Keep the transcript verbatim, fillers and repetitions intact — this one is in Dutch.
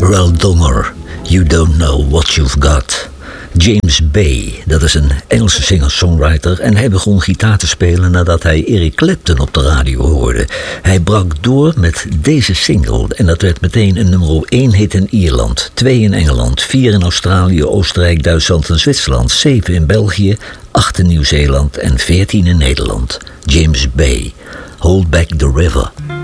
Earl Donner, You Don't Know What You've Got. James Bay, dat is een Engelse singer-songwriter en hij begon gitaar te spelen nadat hij Eric Clapton op de radio hoorde. Hij brak door met deze single en dat werd meteen een nummer één hit in Ierland, twee in Engeland, vier in Australië, Oostenrijk, Duitsland en Zwitserland, zeven in België, acht in Nieuw-Zeeland en veertien in Nederland. James Bay, Hold Back the River.